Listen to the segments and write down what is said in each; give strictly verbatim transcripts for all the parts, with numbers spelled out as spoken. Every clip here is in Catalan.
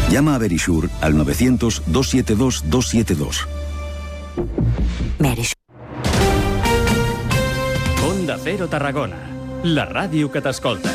Llama a Verisure al novecientos, doscientos setenta y dos, doscientos setenta y dos. Verisure. Onda Cero Tarragona, la ràdio que t'escolta.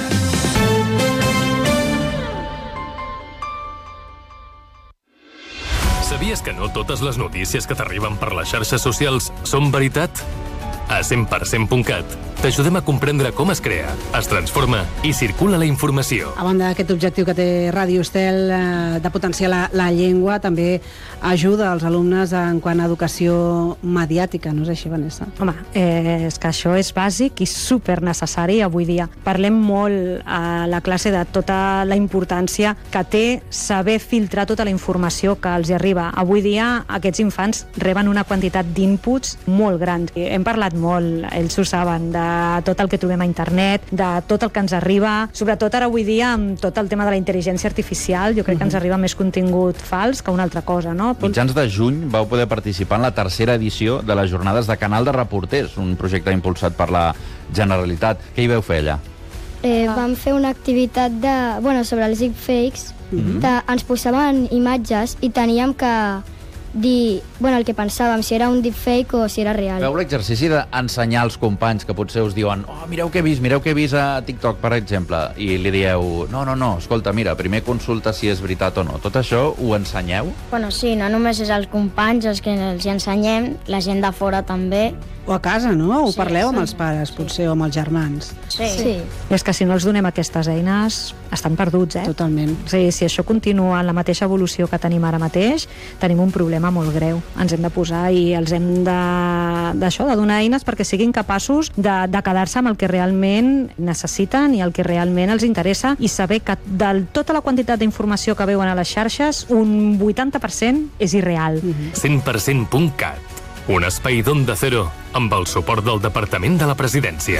Sabies que no totes les notícies que t'arriben per les xarxes socials són veritat? A cent per cent punt cat t'ajudem a comprendre com es crea, es transforma i circula la informació. A banda d'aquest objectiu que té Ràdio Estel eh, de potenciar la, la llengua, també ajuda als alumnes en quant a educació mediàtica, no és així, Vanessa? Home, eh, és que això és bàsic i super necessari avui dia. Parlem molt a la classe de tota la importància que té saber filtrar tota la informació que els arriba. Avui dia aquests infants reben una quantitat d'inputs molt grans. Hem parlat molt, ells ho saben, de tot el que trobem a internet, de tot el que ens arriba, sobretot ara avui dia amb tot el tema de la intel·ligència artificial, jo crec que ens arriba més contingut fals que una altra cosa, no? Mitjans de juny vau poder participar en la tercera edició de les jornades de Canal de Reporters, un projecte impulsat per la Generalitat. Què hi vau fer allà? Eh, vam fer una activitat de, bueno, sobre els deepfakes. Mm-hmm. de, ens posaven imatges i teníem que dir, bueno, el que pensàvem, si era un deepfake o si era real. Feu l'exercici d'ensenyar als companys que potser us diuen oh, mireu què he vist, mireu què he vist a TikTok, per exemple, i li dieu no, no, no, escolta, mira, primer consulta si és veritat o no. Tot això ho ensenyeu? Bueno, sí, no només és els companys els que els ensenyem, la gent de fora també. O a casa, no? Ho Sí, parleu amb sí. els pares, potser, o amb els germans. Sí. Sí. I és que si no els donem aquestes eines, estan perduts, eh? Totalment. O sigui, si això continua en la mateixa evolució que tenim ara mateix, tenim un problema molt greu. Ens hem de posar i els hem de, d'això, de donar eines perquè siguin capaços de, de quedar-se amb el que realment necessiten i el que realment els interessa i saber que de tota la quantitat d'informació que veuen a les xarxes, un vuitanta per cent és irreal. Mm-hmm. cent per cent punt cat. Un espai d'Onda Cero amb el suport del Departament de la Presidència.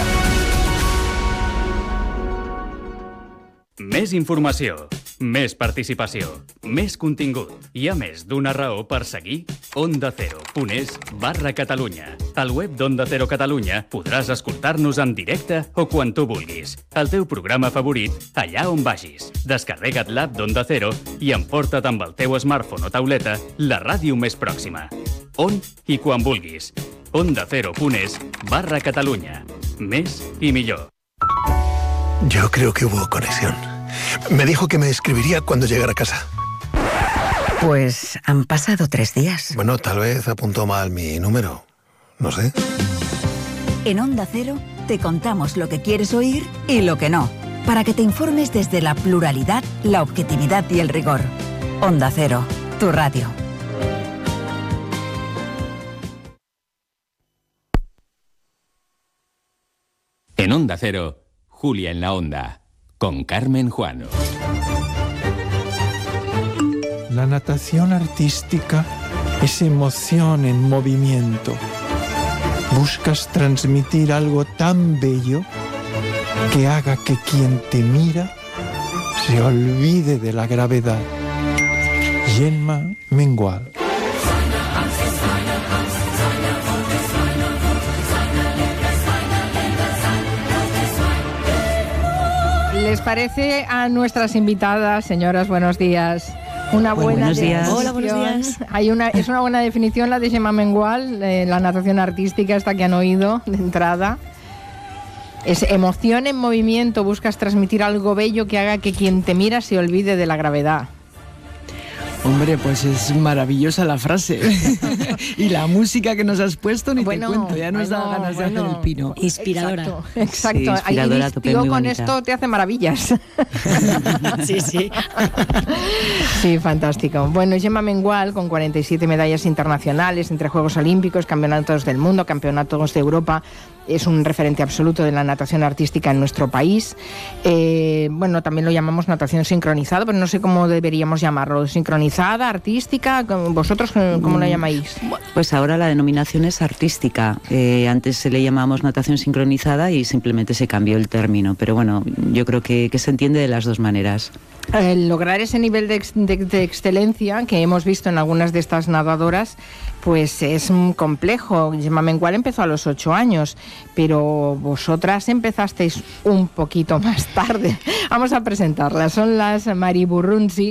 Més informació, més participació, més contingut. Hi ha més d'una raó per seguir onda cero punt es barra Catalunya. Al web d'Onda Cero Catalunya podràs escoltar-nos en directe o quan tu vulguis. El teu programa favorit, allà on vagis. Descarrega't l'app d'Onda Cero i emporta't amb el teu smartphone o tauleta la ràdio més pròxima. On i quan vulguis. onda cero punt es barra Catalunya. Més i millor. Yo creo que hubo conexión. Me dijo que me escribiría cuando llegara a casa. Pues han pasado tres días. Bueno, tal vez apuntó mal mi número. No sé. En Onda Cero te contamos lo que quieres oír y lo que no, para que te informes desde la pluralidad, la objetividad y el rigor. Onda Cero, tu radio. En Onda Cero, Julia en la Onda, con Carmen Juano. La natación artística es emoción en movimiento. Buscas transmitir algo tan bello que haga que quien te mira se olvide de la gravedad. Gemma Mengual. ¿Les parece a nuestras invitadas, señoras, buenos días? Una buena buenos días. definición. Hola, buenos días. Hay una, es una buena definición la de Gemma Mengual, eh, la natación artística, esta que han oído de entrada. Es emoción en movimiento, buscas transmitir algo bello que haga que quien te mira se olvide de la gravedad. Hombre, pues es maravillosa la frase. Y la música que nos has puesto, ni Bueno, te cuento, ya nos bueno, da ganas de bueno. hacer el pino. Inspiradora. Exacto, exacto. Sí, inspiradora, Ahí, tope, tío, muy con bonita. esto te hace maravillas. Sí, sí. Sí, fantástico. Bueno, Gemma Mengual, con cuarenta y siete medallas internacionales entre Juegos Olímpicos, Campeonatos del Mundo, Campeonatos de Europa, es un referente absoluto de la natación artística en nuestro país. Eh, bueno, también lo llamamos natación sincronizada, pero no sé cómo deberíamos llamarlo. ¿Sincronizada, artística? ¿Vosotros cómo lo llamáis? Pues ahora la denominación es artística. Eh, antes se le llamábamos natación sincronizada y simplemente se cambió el término. Pero bueno, yo creo que, que se entiende de las dos maneras. Eh, lograr ese nivel de, ex, de, de excelencia que hemos visto en algunas de estas nadadoras, pues es complejo. Gemma Mengual empezó a los ocho años, pero vosotras empezasteis un poquito más tarde. Vamos a presentarlas. Son las Mari Burrunzi